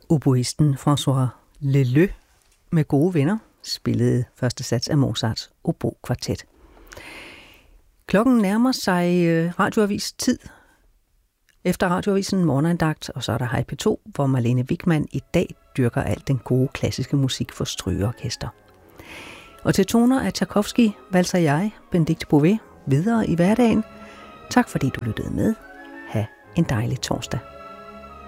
Oboisten François Leleux med gode venner spillede første sats af Mozarts obo-kvartet. Klokken nærmer sig radioavis tid. Efter radioavisen morgenandagt, og så er der Hej P2, hvor Marlene Wigman i dag dyrker alt den gode klassiske musik for strygeorkester. Og til toner af Tchaikovsky valser jeg, Benedikte Bové, videre i hverdagen. Tak fordi du lyttede med. Ha' en dejlig torsdag.